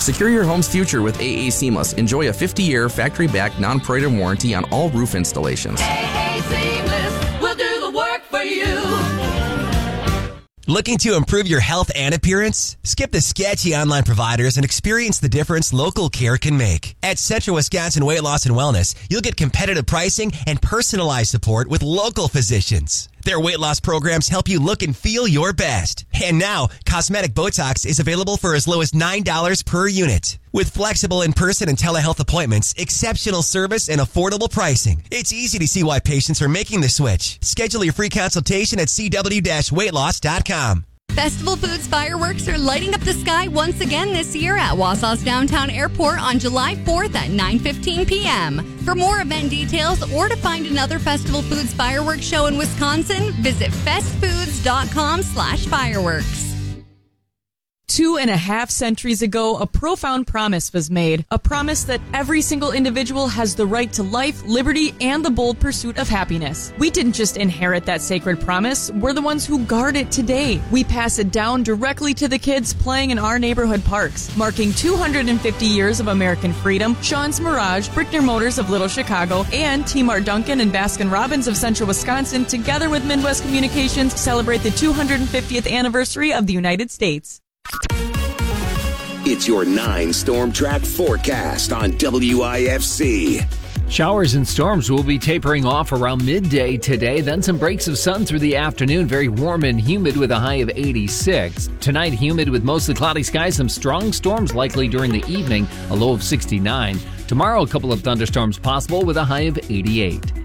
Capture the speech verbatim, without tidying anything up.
Secure your home's future with A A Seamless. Enjoy a fifty-year factory-backed non-parade warranty on all roof installations. A A Seamless will do the work for you. Looking to improve your health and appearance? Skip the sketchy online providers and experience the difference local care can make. At Central Wisconsin Weight Loss and Wellness, you'll get competitive pricing and personalized support with local physicians. Their weight loss programs help you look and feel your best. And now, cosmetic Botox is available for as low as nine dollars per unit. With flexible in-person and telehealth appointments, exceptional service, and affordable pricing, it's easy to see why patients are making the switch. Schedule your free consultation at c w dash weight loss dot com. Festival Foods fireworks are lighting up the sky once again this year at Wausau's Downtown Airport on July fourth at nine fifteen p.m. For more event details or to find another Festival Foods fireworks show in Wisconsin, visit festfoods.com slash fireworks. Two and a half centuries ago, a profound promise was made. A promise that every single individual has the right to life, liberty, and the bold pursuit of happiness. We didn't just inherit that sacred promise. We're the ones who guard it today. We pass it down directly to the kids playing in our neighborhood parks. Marking two hundred fifty years of American freedom, Sean's Mirage, Brickner Motors of Little Chicago, and T Mart Duncan and Baskin Robbins of Central Wisconsin, together with Midwest Communications, celebrate the two hundred fiftieth anniversary of the United States. It's your nine Storm Track forecast on W I F C. Showers and storms will be tapering off around midday today, then some breaks of sun through the afternoon. Very warm and humid with a high of eighty-six. Tonight, humid with mostly cloudy skies, some strong storms likely during the evening, a low of sixty-nine. Tomorrow, a couple of thunderstorms possible with a high of eighty-eight.